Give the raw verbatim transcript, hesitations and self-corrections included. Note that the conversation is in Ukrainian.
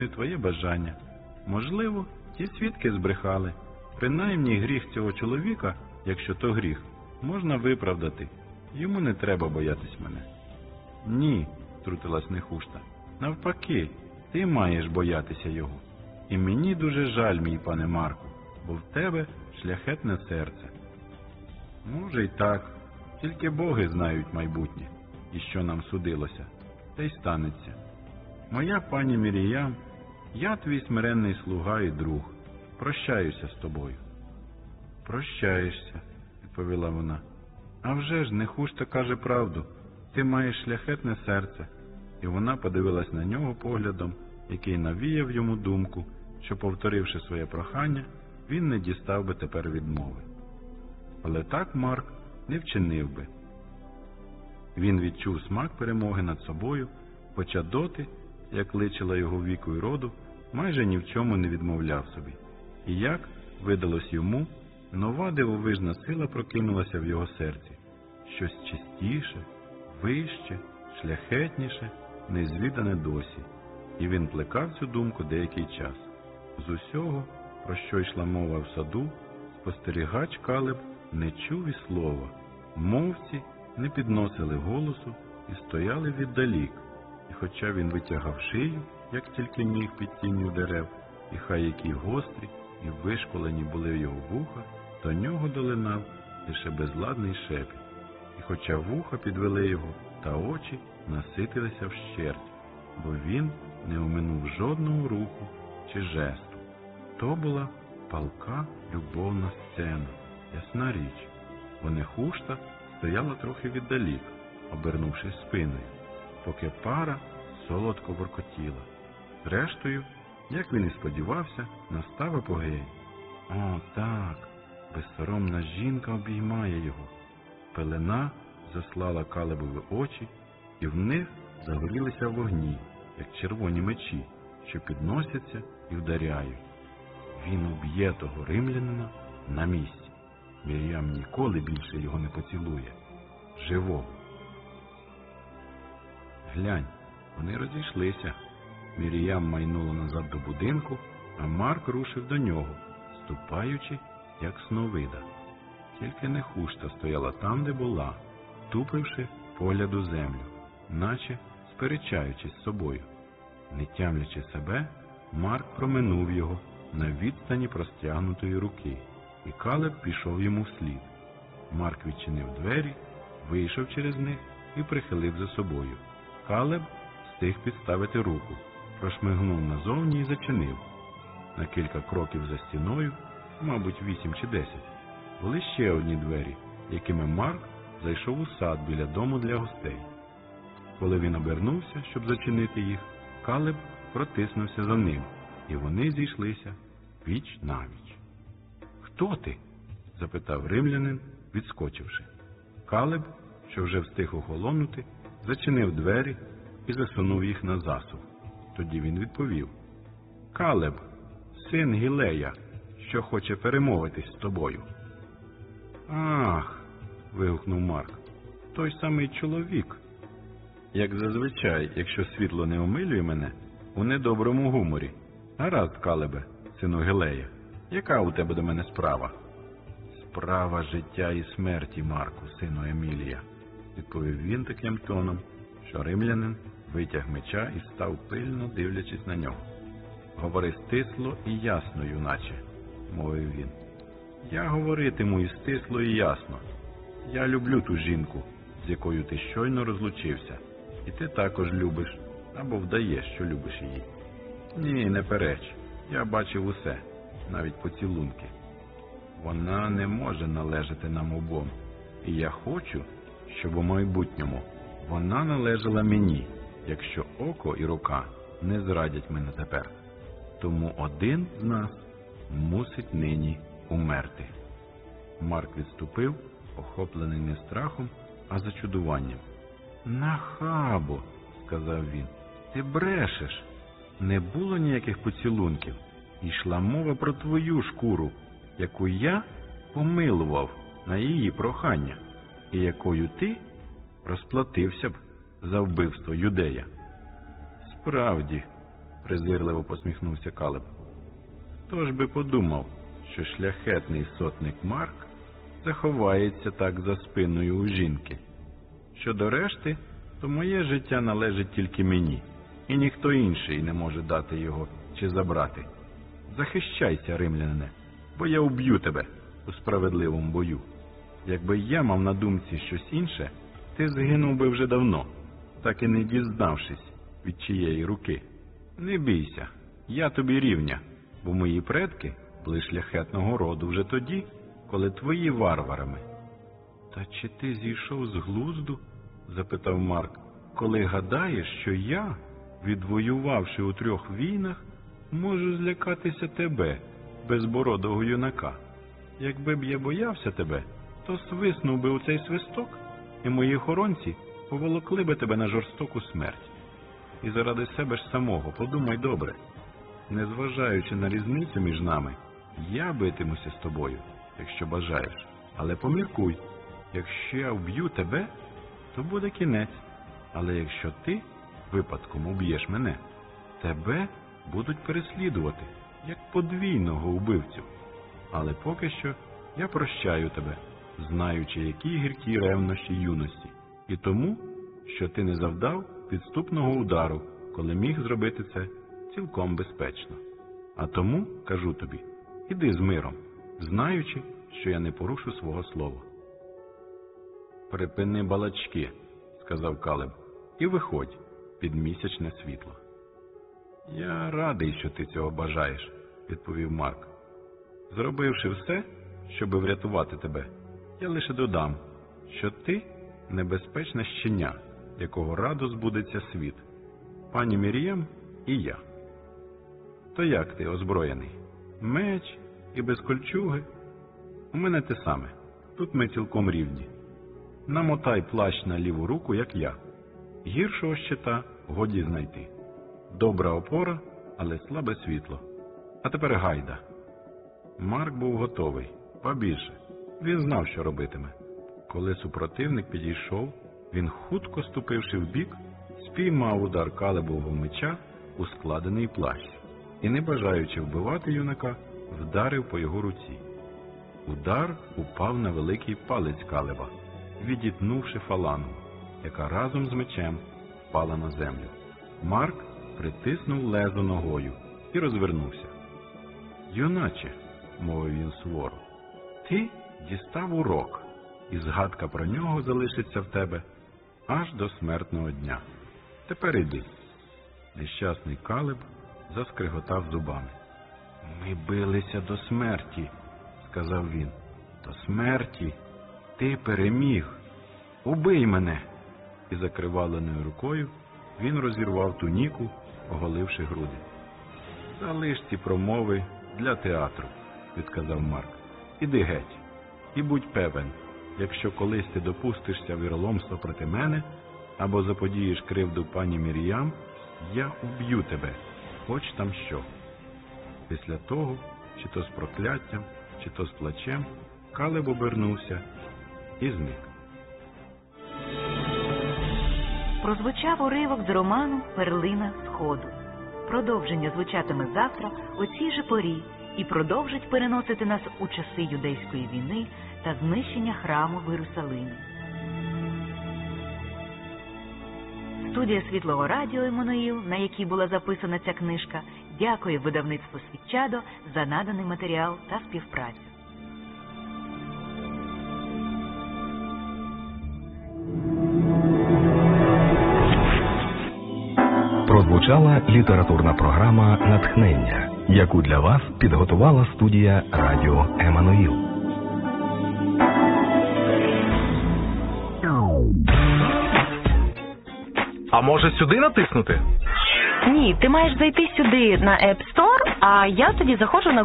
твоє бажання. Можливо, ті свідки збрехали. Принаймні гріх цього чоловіка, якщо то гріх, можна виправдати. Йому не треба боятись мене. Ні, втрутилась Нехушта. Навпаки, ти маєш боятися його. І мені дуже жаль, мій пане Марку, бо в тебе шляхетне серце. Може й так, тільки боги знають майбутнє, і що нам судилося, те й станеться. Моя пані Міріям, я твій смиренний слуга і друг. Прощаюся з тобою. Прощаєшся, відповіла вона. А вже ж, Нехушта каже правду, ти маєш шляхетне серце. І вона подивилась на нього поглядом, який навіяв йому думку, що, повторивши своє прохання, він не дістав би тепер відмови. Але так Марк не вчинив би. Він відчув смак перемоги над собою, хоча доти, як личила його віку і роду, майже ні в чому не відмовляв собі. І як, видалось йому, нова дивовижна сила прокинулася в його серці. Щось чистіше, вище, шляхетніше, незвідане досі. І він плекав цю думку деякий час. З усього, про що йшла мова в саду, спостерігач Калеб не чув і слова. Мовці не підносили голосу і стояли віддалік. І хоча він витягав шию, як тільки міг під тінню дерев, і хай які гострі і вишколені були його вуха, до нього долинав лише безладний шепіт. І хоча вуха підвели його, та очі наситилися вщерть, бо він не оминув жодного руху чи жесту. То була палка любовна сцена, ясна річ. Бо Нехушта стояла трохи віддалік, обернувшись спиною, поки пара солодко воркотіла. Зрештою, як він і сподівався, настав апогей. О, так, безсоромна жінка обіймає його. Пелена заслала Калебові очі, і в них загорілися вогні, як червоні мечі, що підносяться і вдаряють. Він уб'є того римлянина на місці. Мір'ям ніколи більше його не поцілує. Живого. Глянь, вони розійшлися. Мір'ям майнула назад до будинку, а Марк рушив до нього, ступаючи, як сновида. Тільки Нехушта стояла там, де була, тупивши погляд у землю, наче сперечаючись з собою. Не тямлячи себе, Марк проминув його на відстані простягнутої руки, і Калеб пішов йому вслід. Марк відчинив двері, вийшов через них і прихилив за собою. Калеб встиг підставити руку, прошмигнув назовні і зачинив. На кілька кроків за стіною, мабуть, вісім чи десять, були ще одні двері, якими Марк зайшов у сад біля дому для гостей. Коли він обернувся, щоб зачинити їх, Калеб протиснувся за ним, і вони зійшлися віч навіч. «Хто ти?» – запитав римлянин, відскочивши. Калеб, що вже встиг охолонути, зачинив двері і засунув їх на засув. Тоді він відповів: «Калеб, син Гілея, що хоче перемовитись з тобою». «Ах!» – вигукнув Марк. «Той самий чоловік. Як зазвичай, якщо світло не омилює мене, у недоброму гуморі. Гаразд, Калебе, сину Гілея, яка у тебе до мене справа?» «Справа життя і смерті, Марку, сину Емілія», – відповів він таким тоном, що римлянин витяг меча і став пильно дивлячись на нього. «Говори стисло і ясно, юначе», – мовив він. «Я говоритиму і стисло, і ясно. Я люблю ту жінку, з якою ти щойно розлучився, і ти також любиш, або вдаєш, що любиш її. Ні, не переч, я бачив усе, навіть поцілунки. Вона не може належати нам обом, і я хочу, щоб у майбутньому вона належала мені, якщо око і рука не зрадять мене тепер. Тому один з нас мусить нині умерти». Марк відступив, охоплений не страхом, а зачудуванням. «Нахабо», – сказав він, – «ти брешеш. Не було ніяких поцілунків. Йшла мова про твою шкуру, яку я помилував на її прохання, і якою ти розплатився б за вбивство юдея». «Справді», презирливо посміхнувся Калеб. Хто ж би подумав, що шляхетний сотник Марк заховається так за спиною у жінки. Щодо решти, то моє життя належить тільки мені, і ніхто інший не може дати його чи забрати. Захищайся, римлянине, бо я уб'ю тебе у справедливому бою. Якби я мав на думці щось інше, ти згинув би вже давно, так і не дізнавшись, від чиєї руки. Не бійся, я тобі рівня, бо мої предки були шляхетного роду вже тоді, коли твої варварами. Та чи ти зійшов з глузду? Запитав Марк, коли гадаєш, що я, відвоювавши у трьох війнах, можу злякатися тебе, безбородого юнака. Якби б я боявся тебе, то свиснув би у цей свисток, і мої охоронці поволокли би тебе на жорстоку смерть. І заради себе ж самого подумай добре. Незважаючи на різницю між нами, я битимуся з тобою, якщо бажаєш. Але поміркуй, якщо я вб'ю тебе, то буде кінець. Але якщо ти випадком уб'єш мене, тебе будуть переслідувати, як подвійного убивцю. Але поки що я прощаю тебе, знаючи, які гіркі ревнощі юності, і тому, що ти не завдав підступного удару, коли міг зробити це цілком безпечно. А тому, кажу тобі, іди з миром, знаючи, що я не порушу свого слова. Припини балачки, сказав Калеб, і виходь під місячне світло. Я радий, що ти цього бажаєш, відповів Марк. Зробивши все, щоби врятувати тебе, я лише додам, що ти небезпечне щеня, якого радо збудеться світ, пані Мір'єм і я. То як ти озброєний? Меч і без кольчуги? У мене те саме. Тут ми цілком рівні. Намотай плащ на ліву руку, як я. Гіршого щита годі знайти. Добра опора, але слабе світло. А тепер гайда. Марк був готовий. Побільше. Він знав, що робитиме. Коли супротивник підійшов, він, хутко ступивши вбік, спіймав удар Калебового меча у складений плащ і, не бажаючи вбивати юнака, вдарив по його руці. Удар упав на великий палець Калеба, відітнувши фалангу, яка разом з мечем впала на землю. Марк притиснув лезо ногою і розвернувся. «Юначе», – мовив він суворо, – «ти дістав урок, і згадка про нього залишиться в тебе аж до смертного дня. Тепер іди». Нещасний Калеб заскриготав зубами. «Ми билися до смерті», – сказав він. «До смерті. Ти переміг. Убий мене!» І закриваленою рукою він розірвав туніку, оголивши груди. «Залиш ці промови для театру», – відказав Марк. «Іди геть. І будь певен, якщо колись ти допустишся віроломства проти мене, або заподієш кривду пані Мір'ям, я уб'ю тебе, хоч там що». Після того, чи то з прокляттям, чи то з плачем, Калеб обернувся і зник. Прозвучав уривок з роману «Перлина Сходу». Продовження звучатиме завтра о цій же порі і продовжить переносити нас у часи юдейської війни та знищення храму в Єрусалимі. Студія Світлого Радіо «Еммануїл», на якій була записана ця книжка, дякує видавництву «Світчадо» за наданий матеріал та співпрацю. Прозвучала літературна програма «Натхнення», яку для вас підготувала студія Радіо «Еммануїл». А може сюди натиснути? Ні, ти маєш зайти сюди на App Store, а я тоді заходжу на